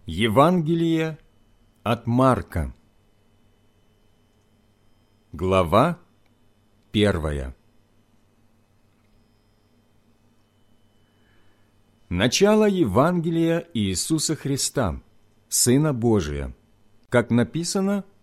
Евангелие от Марка. Глава 1. Начало Евангелия Иисуса Христа, Сына Божия, как написано